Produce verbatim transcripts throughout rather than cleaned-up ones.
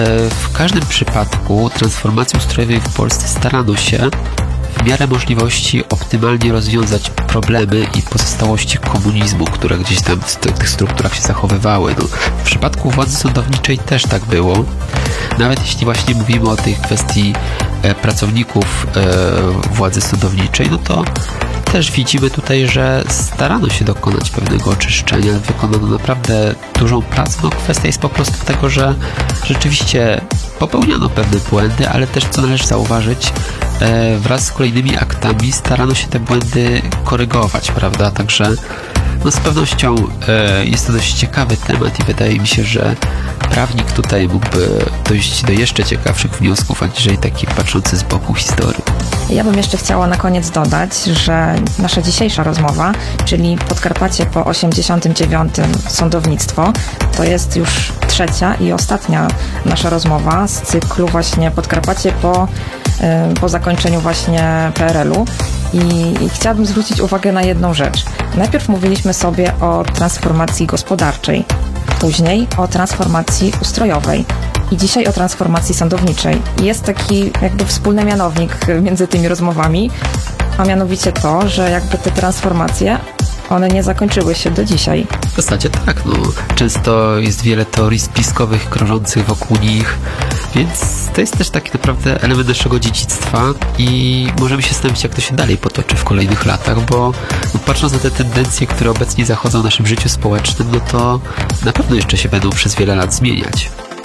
W każdym przypadku transformacji ustrojowej w Polsce starano się w miarę możliwości optymalnie rozwiązać problemy i pozostałości komunizmu, które gdzieś tam w tych strukturach się zachowywały. No, w przypadku władzy sądowniczej też tak było. Nawet jeśli właśnie mówimy o tej kwestii e, pracowników e, władzy sądowniczej, no to też widzimy tutaj, że starano się dokonać pewnego oczyszczenia, wykonano naprawdę dużą pracę. No, kwestia jest po prostu tego, że rzeczywiście popełniano pewne błędy, ale też, co należy zauważyć, e, wraz z kolejnymi aktami starano się te błędy korygować, prawda? Także no, z pewnością e, jest to dość ciekawy temat i wydaje mi się, że prawnik tutaj mógłby dojść do jeszcze ciekawszych wniosków, aniżeli taki patrzący z boku historii. Ja bym jeszcze chciała na koniec dodać, że nasza dzisiejsza rozmowa, czyli Podkarpacie po osiemdziesiątym dziewiątym sądownictwo, to jest już trzecia i ostatnia nasza rozmowa z cyklu właśnie Podkarpacie po, po zakończeniu właśnie P R L-u. I, I chciałabym zwrócić uwagę na jedną rzecz. Najpierw mówiliśmy sobie o transformacji gospodarczej, później o transformacji ustrojowej i dzisiaj o transformacji sądowniczej. Jest taki jakby wspólny mianownik między tymi rozmowami, a mianowicie to, że jakby te transformacje, one nie zakończyły się do dzisiaj. W zasadzie tak, no. Często jest wiele teorii spiskowych krążących wokół nich, więc to jest też taki naprawdę element naszego dziedzictwa i możemy się zastanowić, jak to się dalej potoczy w kolejnych latach, bo no, patrząc na te tendencje, które obecnie zachodzą w naszym życiu społecznym, no to na pewno jeszcze się będą przez wiele lat zmieniać.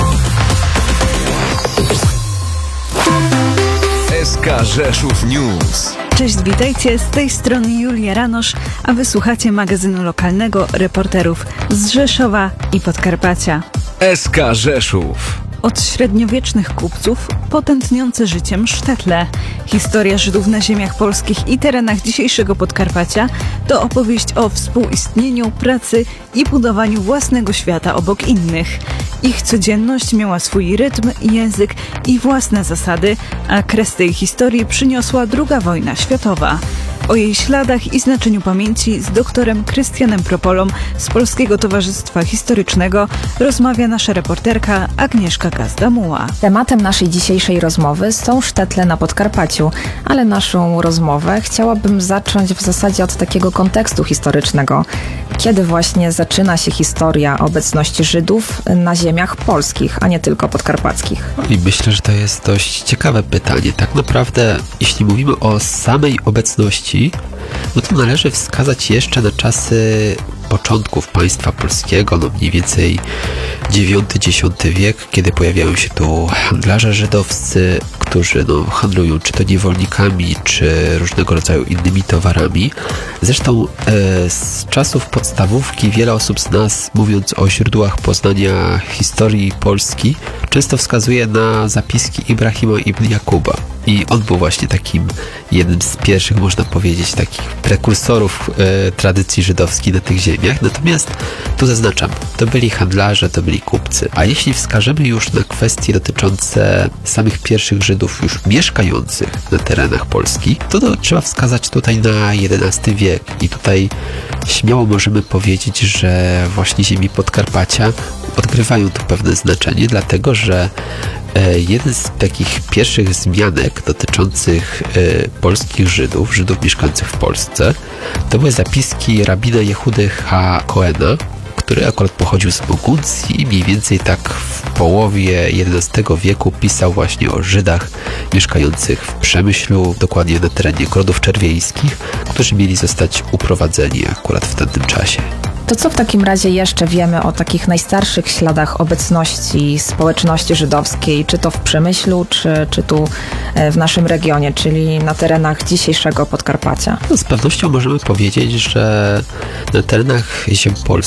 S K Rzeszów News. Cześć, witajcie, z tej strony Julia Ranosz, a wysłuchacie magazynu lokalnego reporterów z Rzeszowa i Podkarpacia. S K Rzeszów. Od średniowiecznych kupców po tętniące życiem sztetle. Historia Żydów na ziemiach polskich i terenach dzisiejszego Podkarpacia to opowieść o współistnieniu, pracy i budowaniu własnego świata obok innych. Ich codzienność miała swój rytm, język i własne zasady, a kres tej historii przyniosła druga wojna światowa. O jej śladach i znaczeniu pamięci z doktorem Krystianem Propolą z Polskiego Towarzystwa Historycznego rozmawia nasza reporterka Agnieszka Gazdamuła. Tematem naszej dzisiejszej rozmowy są sztetle na Podkarpaciu, ale naszą rozmowę chciałabym zacząć w zasadzie od takiego kontekstu historycznego. Kiedy właśnie zaczyna się historia obecności Żydów na ziemiach polskich, a nie tylko podkarpackich? I myślę, że to jest dość ciekawe pytanie. Tak naprawdę, jeśli mówimy o samej obecności, no to należy wskazać jeszcze na czasy początków państwa polskiego, no mniej więcej dziewiąty dziesiąty wiek, kiedy pojawiają się tu handlarze żydowscy, którzy no, handlują czy to niewolnikami, czy różnego rodzaju innymi towarami. Zresztą e, z czasów podstawówki wiele osób z nas, mówiąc o źródłach poznania historii Polski, często wskazuje na zapiski Ibrahima ibn Jakuba. I on był właśnie takim jednym z pierwszych, można powiedzieć, takich prekursorów e, tradycji żydowskiej na tych ziemiach. Natomiast tu zaznaczam, to byli handlarze, to byli kupcy. A jeśli wskażemy już na kwestie dotyczące samych pierwszych Żydów już mieszkających na terenach Polski, to, to trzeba wskazać tutaj na jedenasty wiek. I tutaj śmiało możemy powiedzieć, że właśnie ziemi Podkarpacia odgrywają tu pewne znaczenie, dlatego że jeden z takich pierwszych wzmianek dotyczących e, polskich Żydów, Żydów mieszkających w Polsce, to były zapiski rabina Jehudy H. Cohena, który akurat pochodził z Burgundii i mniej więcej tak w połowie jedenastego wieku pisał właśnie o Żydach mieszkających w Przemyślu, dokładnie na terenie Grodów Czerwieńskich, którzy mieli zostać uprowadzeni akurat w tamtym czasie. To co w takim razie jeszcze wiemy o takich najstarszych śladach obecności społeczności żydowskiej, czy to w Przemyślu, czy, czy tu w naszym regionie, czyli na terenach dzisiejszego Podkarpacia? No, z pewnością możemy powiedzieć, że na terenach ziem polskich